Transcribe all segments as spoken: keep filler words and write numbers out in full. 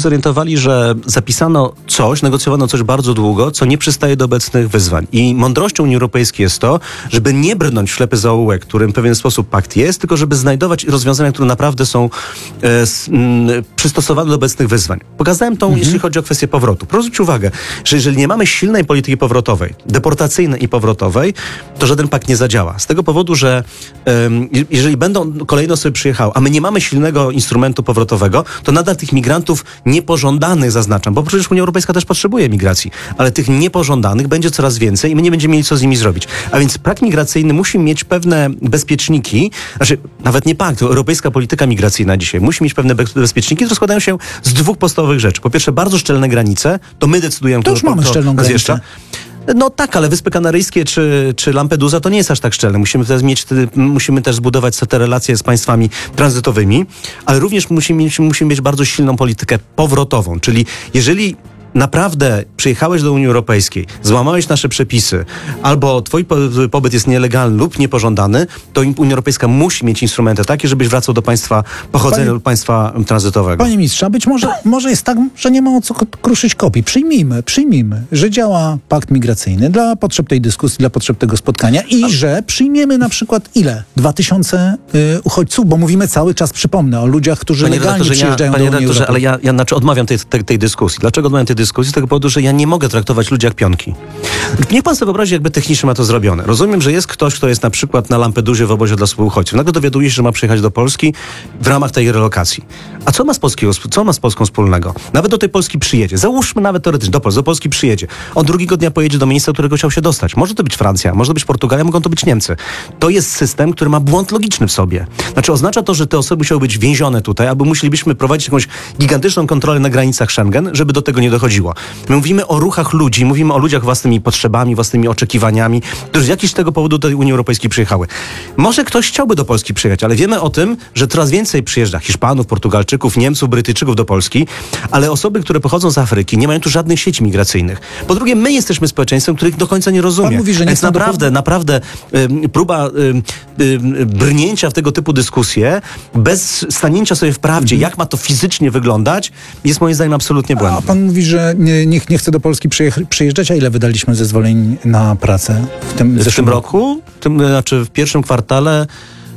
zorientowali, że zapisano coś, negocjowano coś bardzo długo, co nie przystaje do obecnych wyzwań. I mądrością Unii Europejskiej jest to, żeby nie brnąć w ślepy zaułek, którym w pewien sposób pakt jest, tylko żeby znajdować rozwiązania, które naprawdę są e, s, m, przystosowane do obecnych wyzwań. Pokazałem to, mhm. jeśli chodzi o kwestię powrotu. Proszę zwrócić uwagę, że jeżeli nie mamy silnej polityki powrotowej, deportacyjnej i powrotowej, to żaden pakt nie zadziała. Z tego powodu, że um, jeżeli będą kolejne osoby przyjechały, a my nie mamy silnego instrumentu powrotowego, to nadal tych migrantów niepożądanych, zaznaczam, bo przecież Unia Europejska też potrzebuje migracji, ale tych niepożądanych będzie coraz więcej i my nie będziemy mieli co z nimi zrobić. A więc pakt migracyjny musi mieć pewne bezpieczniki, znaczy nawet nie pakt, europejska polityka migracyjna dzisiaj musi mieć pewne bezpieczniki, które składają się z dwóch podstawowych rzeczy. Po pierwsze, bardzo szczelne granice, to my decydujemy, to już kto, mamy kto szczelną granicę. zjeżdża. No tak, ale Wyspy Kanaryjskie czy, czy Lampedusa to nie jest aż tak szczelne. Musimy też mieć, musimy też zbudować te relacje z państwami tranzytowymi, ale również musimy mieć, musimy mieć bardzo silną politykę powrotową, czyli jeżeli naprawdę przyjechałeś do Unii Europejskiej, złamałeś nasze przepisy, albo twój pobyt jest nielegalny lub niepożądany, to Unia Europejska musi mieć instrumenty takie, żebyś wracał do państwa pochodzenia lub państwa tranzytowego. Panie ministrze, a być może, może jest tak, że nie ma o co kruszyć kopii. Przyjmijmy, przyjmijmy, że działa pakt migracyjny dla potrzeb tej dyskusji, dla potrzeb tego spotkania i a... że przyjmiemy na przykład ile? Dwa tysiące y, uchodźców, bo mówimy cały czas, przypomnę, o ludziach, którzy panie legalnie przyjeżdżają ja, do Unii Europejskiej. Ale ja, ja znaczy odmawiam tej, tej, tej dyskusji. Dlaczego odmawiam tej dyskusji? Z tego powodu, że ja nie mogę traktować ludzi jak pionki. Niech pan sobie wyobrazi, jakby technicznie ma to zrobione. Rozumiem, że jest ktoś, kto jest na przykład na Lampedusie w obozie dla współuchodźców. Nagle dowiaduje się, że ma przyjechać do Polski w ramach tej relokacji. A co ma z Polskiego, co ma z Polską wspólnego? Nawet do tej Polski przyjedzie. Załóżmy nawet teoretycznie, do Polski, do Polski przyjedzie. On drugiego dnia pojedzie do miejsca, do którego chciał się dostać. Może to być Francja, może to być Portugalia, mogą to być Niemcy. To jest system, który ma błąd logiczny w sobie. Znaczy oznacza to, że te osoby musiały być więzione tutaj, albo musielibyśmy prowadzić jakąś gigantyczną kontrolę na granicach Schengen, żeby do tego nie dochodziło. My mówimy o ruchach ludzi, mówimy o ludziach własnymi potrzebami, własnymi oczekiwaniami, którzy z jakiegoś tego powodu do Unii Europejskiej przyjechały. Może ktoś chciałby do Polski przyjechać, ale wiemy o tym, że coraz więcej przyjeżdża Hiszpanów, Portugalczyków, Niemców, Brytyjczyków do Polski, ale osoby, które pochodzą z Afryki, nie mają tu żadnych sieci migracyjnych. Po drugie, my jesteśmy społeczeństwem, których do końca nie rozumie. Pan mówi, że nie Więc naprawdę, do... naprawdę y, próba y, y, brnięcia w tego typu dyskusje, bez stanięcia sobie w prawdzie, mhm. jak ma to fizycznie wyglądać, jest moim zdaniem absolutnie błędne. A pan mówi, że nie, nie, nie chce do Polski przyjeżdżać, a ile wydaliśmy zezwoleń na pracę w tym, w tym roku? W tym, znaczy w pierwszym kwartale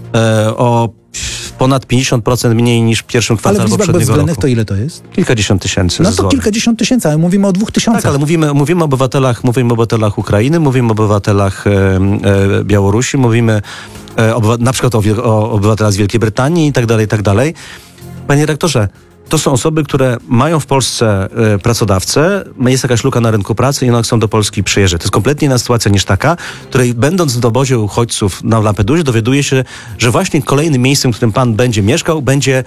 e, o ponad pięćdziesiąt procent mniej niż w pierwszym kwartale poprzedniego roku. Ale w liczbach bezwzględnych to ile to jest? Kilkadziesiąt tysięcy. No to zezwoleń. Kilkadziesiąt tysięcy, ale mówimy o dwóch tysiącach. Tak, ale mówimy, mówimy o obywatelach, mówimy o obywatelach Ukrainy, mówimy o obywatelach e, e, Białorusi, mówimy e, obywa- na przykład o, o obywatelach z Wielkiej Brytanii i tak dalej, i tak dalej. Panie rektorze, to są osoby, które mają w Polsce y, pracodawcę, jest jakaś luka na rynku pracy i one chcą do Polski przyjeżdżać. To jest kompletnie inna sytuacja niż taka, której będąc w obozie uchodźców na Lampedusie dowiaduje się, że właśnie kolejnym miejscem, w którym pan będzie mieszkał, będzie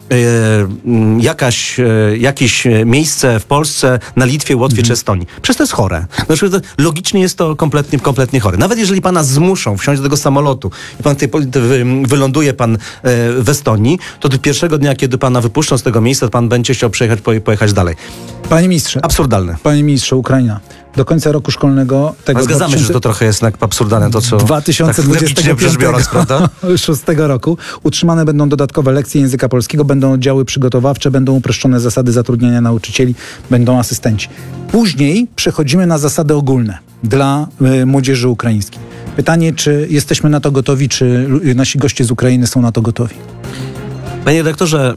Yy, jakaś, yy, jakieś miejsce w Polsce, na Litwie, Łotwie mm. czy Estonii. Przecież to jest chore. Znaczy, to logicznie jest to kompletnie, kompletnie chore. Nawet jeżeli pana zmuszą wsiąść do tego samolotu i pan tej, wyląduje pan yy, w Estonii, to do pierwszego dnia, kiedy pana wypuszczą z tego miejsca, to pan będzie chciał przejechać, pojechać dalej. Panie ministrze. Absurdalne. Panie ministrze, Ukraina. Do końca roku szkolnego tego zgadzamy się, dwutysięcznego... że to trochę jest jednak absurdalne to, co dwa tysiące dwudziestego szóstego roku utrzymane będą dodatkowe lekcje języka polskiego, będą oddziały przygotowawcze, będą uproszczone zasady zatrudniania nauczycieli, będą asystenci. Później przechodzimy na zasady ogólne dla y, młodzieży ukraińskiej. Pytanie, czy jesteśmy na to gotowi, czy nasi goście z Ukrainy są na to gotowi? Panie redaktorze,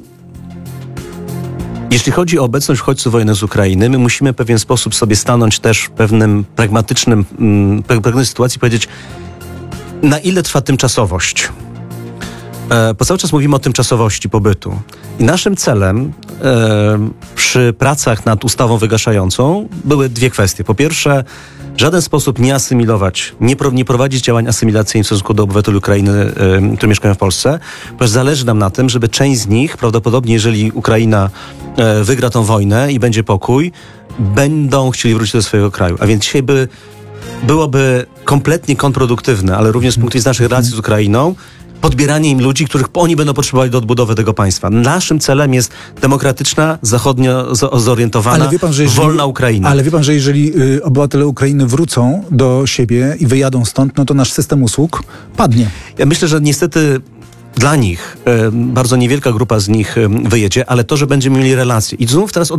jeśli chodzi o obecność uchodźców wojennych z Ukrainy, my musimy w pewien sposób sobie stanąć też w pewnym pragmatycznym, w pewnej sytuacji i powiedzieć, na ile trwa tymczasowość. E, bo cały czas mówimy o tymczasowości pobytu. I naszym celem e, przy pracach nad ustawą wygaszającą były dwie kwestie. Po pierwsze, w żaden sposób nie asymilować, nie, pro, nie prowadzić działań asymilacyjnych w stosunku do obywateli Ukrainy, y, którzy mieszkają w Polsce, ponieważ zależy nam na tym, żeby część z nich, prawdopodobnie jeżeli Ukraina y, wygra tą wojnę i będzie pokój, będą chcieli wrócić do swojego kraju. A więc dzisiaj by, byłoby kompletnie kontrproduktywne, ale również z punktu widzenia naszych relacji z Ukrainą, podbieranie im ludzi, których oni będą potrzebowali do odbudowy tego państwa. Naszym celem jest demokratyczna, zachodnio zorientowana, ale wie pan, że jeżeli, wolna Ukraina. Ale wie pan, że jeżeli y, obywatele Ukrainy wrócą do siebie i wyjadą stąd, no to nasz system usług padnie. Ja myślę, że niestety dla nich, y, bardzo niewielka grupa z nich y, wyjedzie, ale to, że będziemy mieli relacje. I znów teraz